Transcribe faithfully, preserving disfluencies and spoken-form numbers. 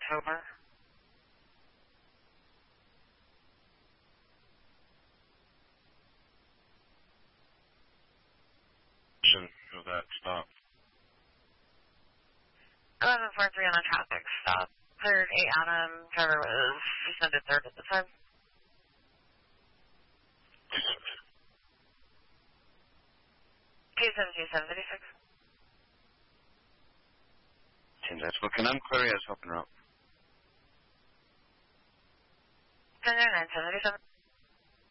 October. Of that stop. eleven four three on the traffic stop. Third, eight Adam, driver was descended third at the time. two seven two seven thirty-six. ten dash. Well, can I query as helping route? ten nine seven thirty-seven.